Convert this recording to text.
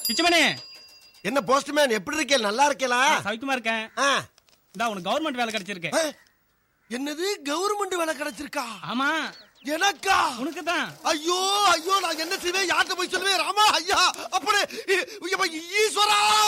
பிச்சமணி, என்ன போஸ்ட்மேன் எப்படி இருக்கே? நல்லா இருக்கேலா? சவிக்குமா இருக்கேன். இந்தா உனக்கு கவர்மெண்ட் வேலை கிடைச்சிருக்கு. என்னது கவர்மெண்ட் வேலை கிடைச்சிருக்கா? ஆமா. எனக்கா? உனக்கு தான். ஐயோ ஐயோ, நான் என்ன செய்வேன்? யார்கிட்ட போய் சொல்லுவேன்? ராமா ஐயா, அப்படி ஈஸ்வரா.